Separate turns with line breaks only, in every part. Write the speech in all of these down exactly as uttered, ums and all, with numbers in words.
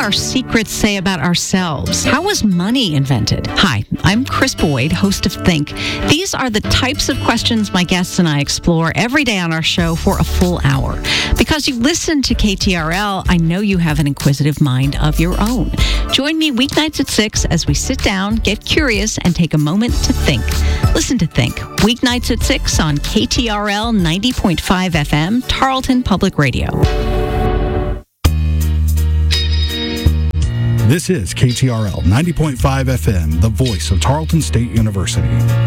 our secrets say about ourselves? How was money invented? Hi, I'm Chris Boyd, host of Think. These are the types of questions my guests and I explore every day on our show for a full hour. Because you listen to K T R L, I know you have an inquisitive mind of your own. Join me weeknights at six as we sit down, get curious, and take a moment to think. Listen to Think, weeknights at six on K T R L ninety point five F M, Tarleton Public Radio.
This is K T R L ninety point five F M, the voice of Tarleton State University.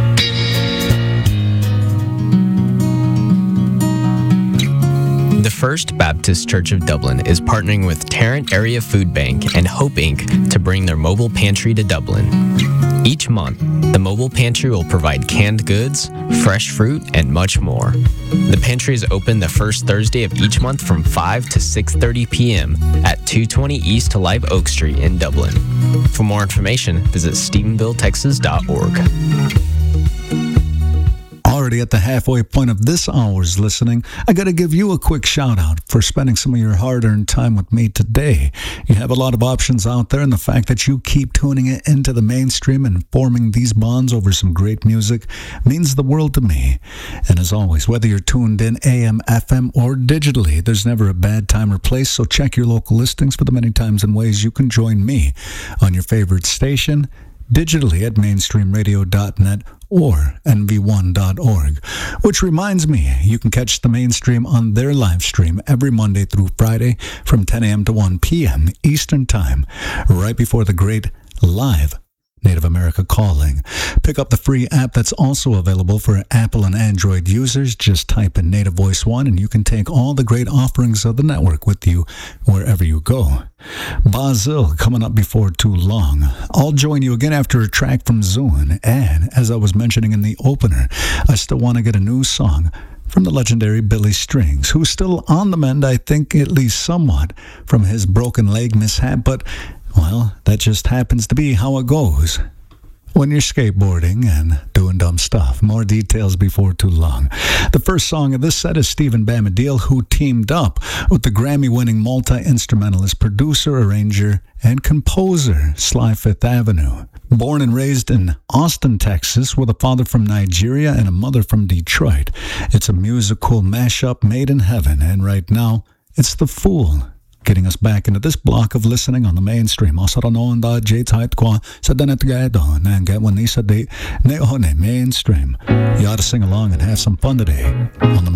The First Baptist Church of Dublin is partnering with Tarrant Area Food Bank and Hope Incorporated to bring their mobile pantry to Dublin. Each month, the mobile pantry will provide canned goods, fresh fruit, and much more. The pantry is open the first Thursday of each month from five to six thirty p.m. at two twenty East Live Oak Street in Dublin. For more information, visit stephenville texas dot org.
Already at the halfway point of this hour's listening, I got to give you a quick shout out for spending some of your hard-earned time with me today. You have a lot of options out there, and the fact that you keep tuning it into the mainstream and forming these bonds over some great music means the world to me. And as always, whether you're tuned in A M, F M, or digitally, there's never a bad time or place, so check your local listings for the many times and ways you can join me on your favorite station, digitally at mainstream radio dot net or N V one dot org. Which reminds me, you can catch the Mainstream on their live stream every Monday through Friday from ten a.m. to one p.m. Eastern Time, right before the great live Native America Calling. Pick up the free app that's also available for Apple and Android users. Just type in Native Voice One and you can take all the great offerings of the network with you wherever you go. Basil coming up before too long. I'll join you again after a track from Zune. And as I was mentioning in the opener, I still want to get a new song from the legendary Billy Strings, who's still on the mend, I think, at least somewhat, from his broken leg mishap, but well, that just happens to be how it goes when you're skateboarding and doing dumb stuff. More details before too long. The first song of this set is Stephen Bamadil, who teamed up with the Grammy-winning multi-instrumentalist, producer, arranger, and composer Sly Fifth Avenue. Born and raised in Austin, Texas, with a father from Nigeria and a mother from Detroit, it's a musical mashup made in heaven, and right now, it's The Fool, getting us back into this block of listening on the Mainstream. Osaranoon da J-Type Kwa sa Danet Gado and get one Nisa Date Neone Mainstream. You ought to sing along and have some fun today on the